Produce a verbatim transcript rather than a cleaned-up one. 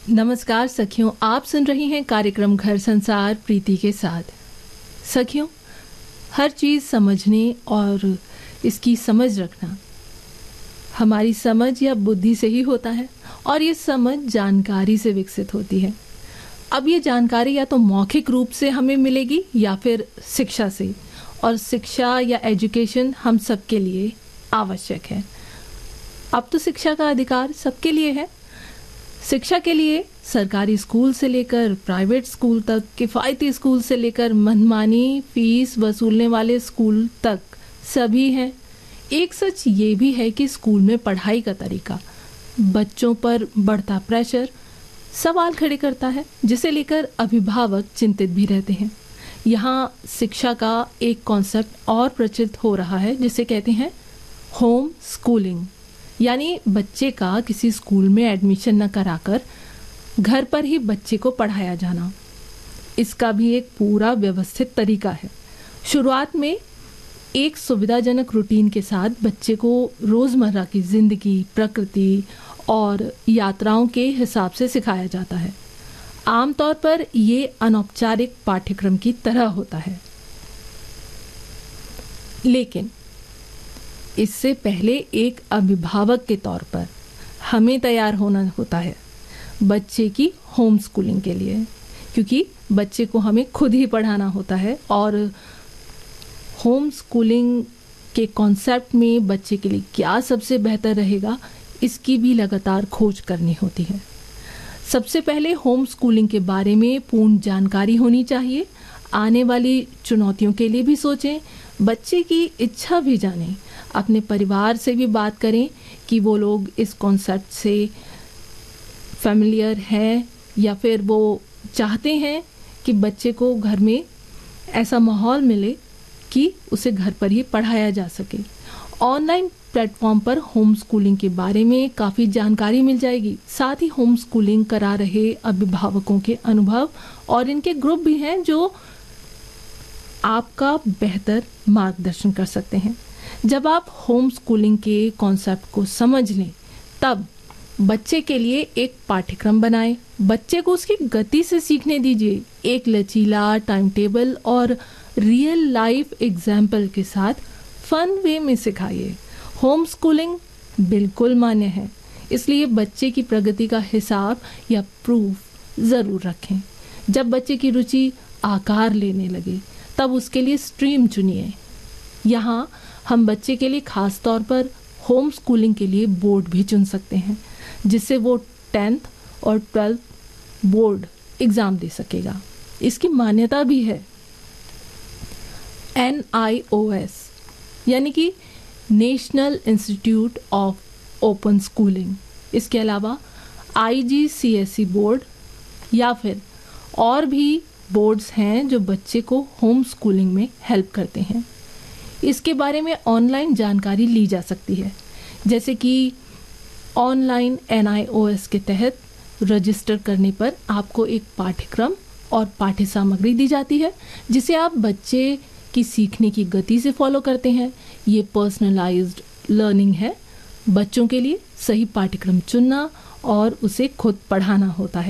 नमस्कार सखियों, आप सुन रही हैं कार्यक्रम घर संसार प्रीति के साथ। सखियों, हर चीज़ समझने और इसकी समझ रखना हमारी समझ या बुद्धि से ही होता है और ये समझ जानकारी से विकसित होती है। अब ये जानकारी या तो मौखिक रूप से हमें मिलेगी या फिर शिक्षा से, और शिक्षा या एजुकेशन हम सबके लिए आवश्यक है। अब तो शिक्षा का अधिकार सबके लिए है। शिक्षा के लिए सरकारी स्कूल से लेकर प्राइवेट स्कूल तक, किफ़ायती स्कूल से लेकर मनमानी फीस वसूलने वाले स्कूल तक सभी हैं। एक सच ये भी है कि स्कूल में पढ़ाई का तरीका बच्चों पर बढ़ता प्रेशर सवाल खड़े करता है, जिसे लेकर अभिभावक चिंतित भी रहते हैं। यहाँ शिक्षा का एक कॉन्सेप्ट और प्रचलित हो रहा है जिसे कहते हैं होम स्कूलिंग, यानी बच्चे का किसी स्कूल में एडमिशन न कराकर घर पर ही बच्चे को पढ़ाया जाना। इसका भी एक पूरा व्यवस्थित तरीका है। शुरुआत में एक सुविधाजनक रूटीन के साथ बच्चे को रोज़मर्रा की ज़िंदगी, प्रकृति और यात्राओं के हिसाब से सिखाया जाता है। आमतौर पर ये अनौपचारिक पाठ्यक्रम की तरह होता है, लेकिन इससे पहले एक अभिभावक के तौर पर हमें तैयार होना होता है बच्चे की होम स्कूलिंग के लिए, क्योंकि बच्चे को हमें खुद ही पढ़ाना होता है और होम स्कूलिंग के कॉन्सेप्ट में बच्चे के लिए क्या सबसे बेहतर रहेगा, इसकी भी लगातार खोज करनी होती है। सबसे पहले होम स्कूलिंग के बारे में पूर्ण जानकारी होनी चाहिए। आने वाली चुनौतियों के लिए भी सोचें, बच्चे की इच्छा भी जानें, अपने परिवार से भी बात करें कि वो लोग इस कॉन्सेप्ट से फैमिलियर हैं या फिर वो चाहते हैं कि बच्चे को घर में ऐसा माहौल मिले कि उसे घर पर ही पढ़ाया जा सके। ऑनलाइन प्लेटफॉर्म पर होम स्कूलिंग के बारे में काफ़ी जानकारी मिल जाएगी। साथ ही होम स्कूलिंग करा रहे अभिभावकों के अनुभव और इनके ग्रुप भी हैं जो आपका बेहतर मार्गदर्शन कर सकते हैं। जब आप होम स्कूलिंग के कॉन्सेप्ट को समझ लें, तब बच्चे के लिए एक पाठ्यक्रम बनाएं। बच्चे को उसकी गति से सीखने दीजिए। एक लचीला टाइम टेबल और रियल लाइफ एग्जाम्पल के साथ फन वे में सिखाइए। होम स्कूलिंग बिल्कुल मान्य है, इसलिए बच्चे की प्रगति का हिसाब या प्रूफ ज़रूर रखें। जब बच्चे की रुचि आकार लेने लगे, तब उसके लिए स्ट्रीम चुनिए। यहाँ हम बच्चे के लिए खास तौर पर होम स्कूलिंग के लिए बोर्ड भी चुन सकते हैं, जिससे वो टेंथ और ट्वेल्थ बोर्ड एग्ज़ाम दे सकेगा। इसकी मान्यता भी है एन आई ओ एस, यानी कि national institute of open schooling. इसके अलावा आई जी सी एस सी बोर्ड या फिर और भी बोर्ड्स हैं जो बच्चे को होम स्कूलिंग में हेल्प करते हैं। इसके बारे में ऑनलाइन जानकारी ली जा सकती है, जैसे कि ऑनलाइन एन आई ओ एस के तहत रजिस्टर करने पर आपको एक पाठ्यक्रम और पाठ्य सामग्री दी जाती है, जिसे आप बच्चे की सीखने की गति से फॉलो करते हैं। ये पर्सनलाइज्ड लर्निंग है। बच्चों के लिए सही पाठ्यक्रम चुनना और उसे खुद पढ़ाना होता है।